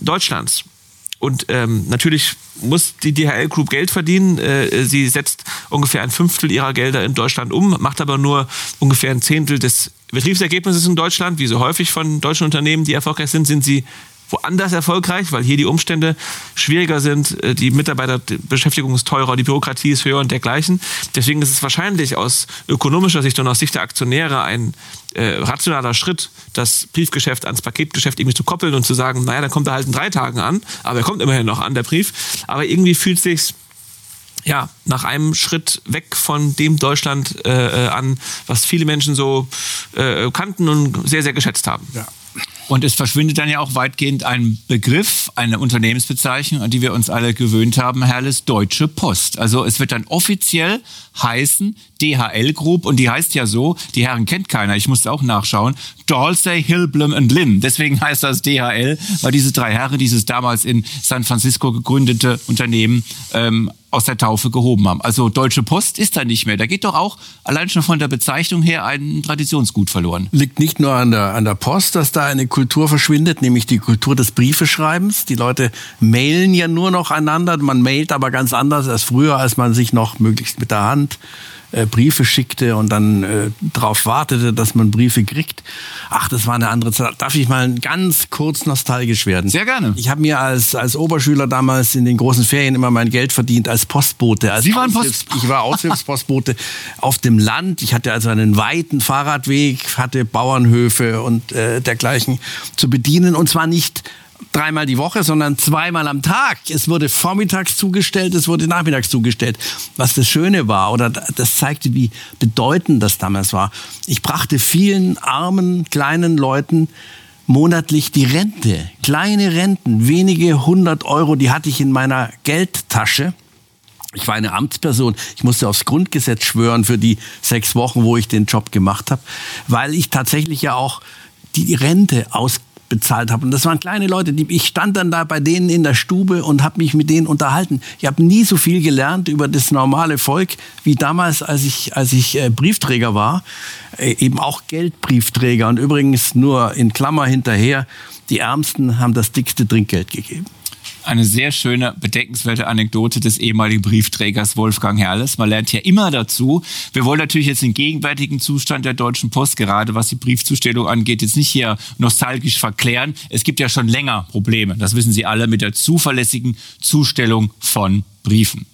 Deutschlands. Und natürlich muss die DHL Group Geld verdienen. Sie setzt ungefähr 1/5 ihrer Gelder in Deutschland um, macht aber nur ungefähr 1/10 des Betriebsergebnisses in Deutschland. Wie so häufig von deutschen Unternehmen, die erfolgreich sind sie woanders erfolgreich, weil hier die Umstände schwieriger sind, die Mitarbeiterbeschäftigung ist teurer, die Bürokratie ist höher und dergleichen. Deswegen ist es wahrscheinlich aus ökonomischer Sicht und aus Sicht der Aktionäre ein rationaler Schritt, das Briefgeschäft ans Paketgeschäft irgendwie zu koppeln und zu sagen, naja, dann kommt er halt in 3 Tagen an, aber er kommt immerhin noch an, der Brief. Aber irgendwie fühlt es sich nach einem Schritt weg von dem Deutschland an, was viele Menschen so kannten und sehr, sehr geschätzt haben. Ja. Und es verschwindet dann ja auch weitgehend ein Begriff, eine Unternehmensbezeichnung, an die wir uns alle gewöhnt haben, Herrles, Deutsche Post. Also es wird dann offiziell heißen DHL Group und die heißt ja so, die Herren kennt keiner, ich musste auch nachschauen, Dalsey, Hillblom und Lynn. Deswegen heißt das DHL, weil diese 3 Herren dieses damals in San Francisco gegründete Unternehmen aus der Taufe gehoben haben. Also Deutsche Post ist da nicht mehr. Da geht doch auch allein schon von der Bezeichnung her ein Traditionsgut verloren. Liegt nicht nur an der Post, dass da eine Kultur verschwindet, nämlich die Kultur des Briefeschreibens. Die Leute mailen ja nur noch einander. Man mailt aber ganz anders als früher, als man sich noch möglichst mit der Hand Briefe schickte und dann darauf wartete, dass man Briefe kriegt. Ach, das war eine andere Zeit. Darf ich mal ganz kurz nostalgisch werden? Sehr gerne. Ich habe mir als Oberschüler damals in den großen Ferien immer mein Geld verdient als Postbote. Sie waren Ich war Aushilfspostbote auf dem Land. Ich hatte also einen weiten Fahrradweg, hatte Bauernhöfe und dergleichen zu bedienen. Und zwar nicht 3-mal die Woche, sondern 2-mal am Tag. Es wurde vormittags zugestellt, es wurde nachmittags zugestellt. Was das Schöne war, oder das zeigte, wie bedeutend das damals war. Ich brachte vielen armen, kleinen Leuten monatlich die Rente. Kleine Renten, wenige 100 €, die hatte ich in meiner Geldtasche. Ich war eine Amtsperson. Ich musste aufs Grundgesetz schwören für die 6 Wochen, wo ich den Job gemacht habe, weil ich tatsächlich ja auch die Rente ausbezahlt habe. Und das waren kleine Leute. Ich stand dann da bei denen in der Stube und habe mich mit denen unterhalten. Ich habe nie so viel gelernt über das normale Volk wie damals, als ich Briefträger war. Eben auch Geldbriefträger. Und übrigens nur in Klammer hinterher, die Ärmsten haben das dickste Trinkgeld gegeben. Eine sehr schöne, bedenkenswerte Anekdote des ehemaligen Briefträgers Wolfgang Herrles. Man lernt ja immer dazu. Wir wollen natürlich jetzt den gegenwärtigen Zustand der Deutschen Post, gerade was die Briefzustellung angeht, jetzt nicht hier nostalgisch verklären. Es gibt ja schon länger Probleme, das wissen Sie alle, mit der zuverlässigen Zustellung von Briefen.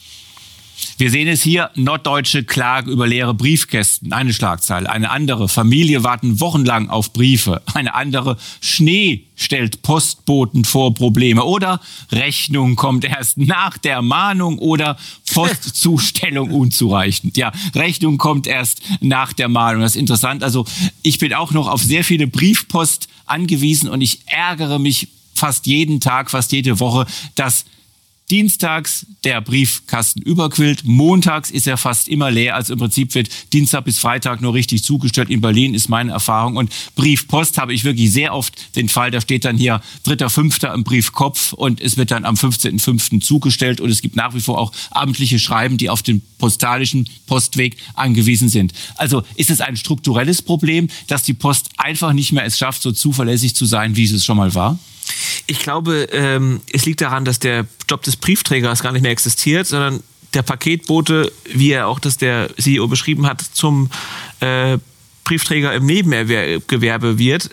Wir sehen es hier, Norddeutsche klagen über leere Briefkästen. Eine Schlagzeile. Eine andere, Familie warten wochenlang auf Briefe. Eine andere, Schnee stellt Postboten vor Probleme. Oder Rechnung kommt erst nach der Mahnung oder Postzustellung unzureichend. Ja, Rechnung kommt erst nach der Mahnung. Das ist interessant. Also ich bin auch noch auf sehr viele Briefpost angewiesen und ich ärgere mich fast jeden Tag, fast jede Woche, dass dienstags der Briefkasten überquillt, montags ist er fast immer leer, also im Prinzip wird Dienstag bis Freitag nur richtig zugestellt. In Berlin ist meine Erfahrung. Und Briefpost habe ich wirklich sehr oft den Fall, da steht dann hier 3.5. im Briefkopf und es wird dann am 15.5. zugestellt und es gibt nach wie vor auch amtliche Schreiben, die auf den postalischen Postweg angewiesen sind. Also ist es ein strukturelles Problem, dass die Post einfach nicht mehr es schafft, so zuverlässig zu sein, wie es schon mal war? Ich glaube, es liegt daran, dass der Job des Briefträgers gar nicht mehr existiert, sondern der Paketbote, wie er auch das der CEO beschrieben hat, zum Briefträger im Nebengewerbe wird.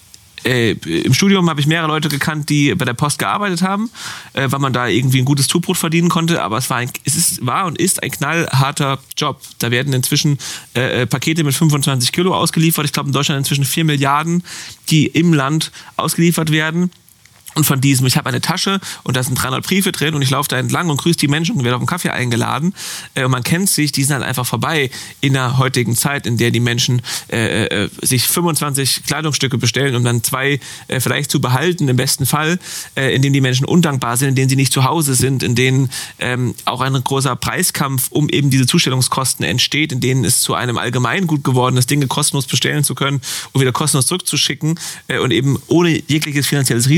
Im Studium habe ich mehrere Leute gekannt, die bei der Post gearbeitet haben, weil man da irgendwie ein gutes Zubrot verdienen konnte. Aber es war und ist ein knallharter Job. Da werden inzwischen Pakete mit 25 Kilo ausgeliefert. Ich glaube in Deutschland inzwischen 4 Milliarden, die im Land ausgeliefert werden. Und von diesem, ich habe eine Tasche und da sind 300 Briefe drin und ich laufe da entlang und grüße die Menschen und werde auf einen Kaffee eingeladen. Und man kennt sich, die sind halt einfach vorbei in der heutigen Zeit, in der die Menschen sich 25 Kleidungsstücke bestellen, um dann 2 vielleicht zu behalten, im besten Fall, in denen die Menschen undankbar sind, in denen sie nicht zu Hause sind, in denen auch ein großer Preiskampf um eben diese Zustellungskosten entsteht, in denen es zu einem Allgemeingut geworden ist, Dinge kostenlos bestellen zu können und wieder kostenlos zurückzuschicken und eben ohne jegliches finanzielles Risiko das Ganze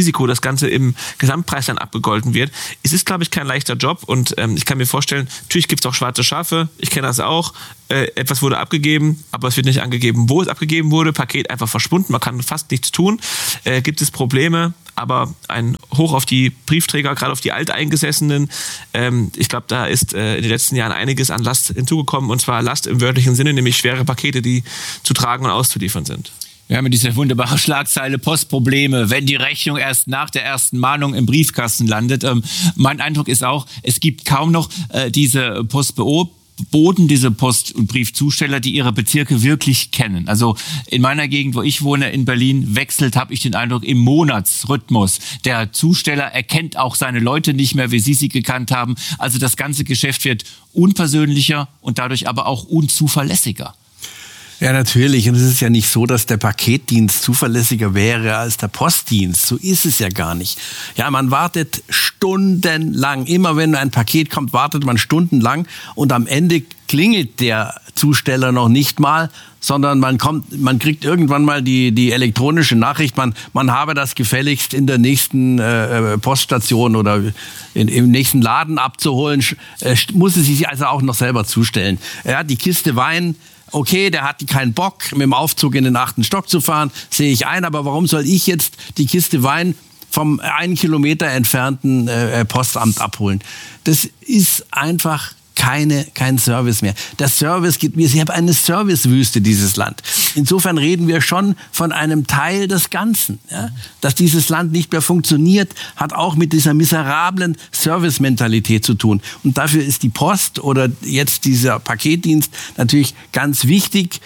Ganze im Gesamtpreis dann abgegolten wird. Es ist, glaube ich, kein leichter Job und ich kann mir vorstellen, natürlich gibt es auch schwarze Schafe, ich kenne das auch, etwas wurde abgegeben, aber es wird nicht angegeben, wo es abgegeben wurde, Paket einfach verschwunden, man kann fast nichts tun, gibt es Probleme, aber ein Hoch auf die Briefträger, gerade auf die Alteingesessenen. Ich glaube, da ist in den letzten Jahren einiges an Last hinzugekommen, und zwar Last im wörtlichen Sinne, nämlich schwere Pakete, die zu tragen und auszuliefern sind. Wir haben diese wunderbare Schlagzeile Postprobleme, wenn die Rechnung erst nach der ersten Mahnung im Briefkasten landet. Mein Eindruck ist auch, es gibt kaum noch diese Postboten, diese Post- und Briefzusteller, die ihre Bezirke wirklich kennen. Also in meiner Gegend, wo ich wohne, in Berlin, wechselt, habe ich den Eindruck, im Monatsrhythmus. Der Zusteller erkennt auch seine Leute nicht mehr, wie sie gekannt haben. Also das ganze Geschäft wird unpersönlicher und dadurch aber auch unzuverlässiger. Ja, natürlich. Und es ist ja nicht so, dass der Paketdienst zuverlässiger wäre als der Postdienst. So ist es ja gar nicht. Ja, man wartet stundenlang. Immer wenn ein Paket kommt, wartet man stundenlang. Und am Ende klingelt der Zusteller noch nicht mal, sondern man kriegt irgendwann mal die elektronische Nachricht, man habe das gefälligst in der nächsten Poststation oder im nächsten Laden abzuholen, muss es sich also auch noch selber zustellen. Ja, die Kiste Wein, okay, der hat keinen Bock, mit dem Aufzug in den 8. Stock zu fahren, sehe ich ein, aber warum soll ich jetzt die Kiste Wein vom 1 Kilometer entfernten Postamt abholen? Das ist einfach kein Service mehr. Der Service gibt mir, sie haben eine Servicewüste, dieses Land. Insofern reden wir schon von einem Teil des Ganzen. Ja? Dass dieses Land nicht mehr funktioniert, hat auch mit dieser miserablen Service-Mentalität zu tun. Und dafür ist die Post oder jetzt dieser Paketdienst natürlich ganz wichtig.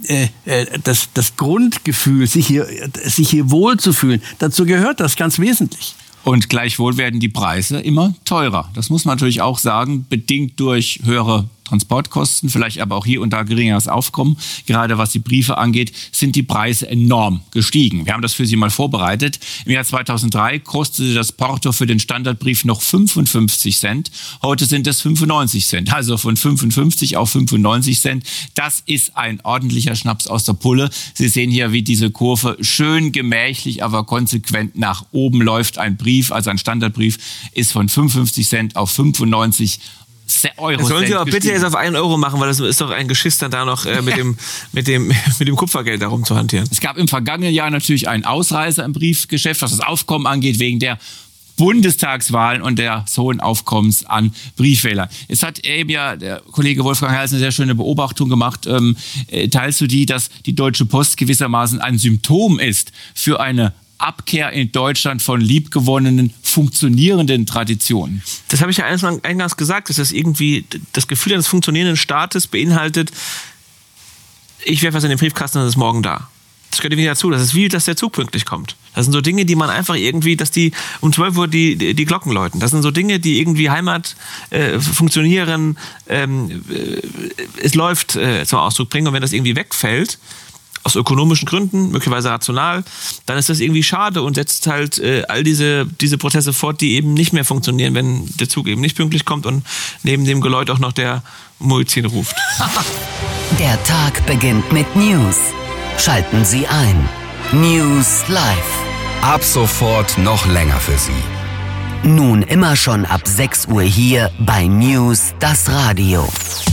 Das Grundgefühl, sich hier wohlzufühlen, dazu gehört das ganz wesentlich. Und gleichwohl werden die Preise immer teurer. Das muss man natürlich auch sagen, bedingt durch höhere Transportkosten, vielleicht aber auch hier und da geringeres Aufkommen. Gerade was die Briefe angeht, sind die Preise enorm gestiegen. Wir haben das für Sie mal vorbereitet. Im Jahr 2003 kostete das Porto für den Standardbrief noch 55 Cent. Heute sind es 95 Cent. Also von 55 auf 95 Cent. Das ist ein ordentlicher Schnaps aus der Pulle. Sie sehen hier, wie diese Kurve schön gemächlich, aber konsequent nach oben läuft. Ein Brief, also ein Standardbrief, ist von 55 Cent auf 95 Euro. Das sollen Sie auch bitte jetzt auf 1 Euro machen, weil das ist doch ein Geschiss, dann da noch mit dem Kupfergeld darum zu hantieren. Es gab im vergangenen Jahr natürlich einen Ausreißer im Briefgeschäft, was das Aufkommen angeht, wegen der Bundestagswahlen und des hohen Aufkommens an Briefwählern. Es hat eben ja der Kollege Wolfgang Herrls eine sehr schöne Beobachtung gemacht. Teilst du die, dass die Deutsche Post gewissermaßen ein Symptom ist für eine Abkehr in Deutschland von liebgewonnenen, funktionierenden Traditionen? Das habe ich ja eingangs gesagt, dass das irgendwie das Gefühl eines funktionierenden Staates beinhaltet, ich werfe was in den Briefkasten und es ist morgen da. Das gehört irgendwie dazu. Das ist wie, dass der Zug pünktlich kommt. Das sind so Dinge, die man einfach irgendwie, dass die um 12 Uhr die Glocken läuten. Das sind so Dinge, die irgendwie Heimat funktionieren, es läuft zum Ausdruck bringen. Und wenn das irgendwie wegfällt, aus ökonomischen Gründen, möglicherweise rational, dann ist das irgendwie schade und setzt halt all diese Prozesse fort, die eben nicht mehr funktionieren, wenn der Zug eben nicht pünktlich kommt und neben dem Geläut auch noch der Muezzin ruft. Der Tag beginnt mit News. Schalten Sie ein. News Live. Ab sofort noch länger für Sie. Nun immer schon ab 6 Uhr hier bei News, das Radio.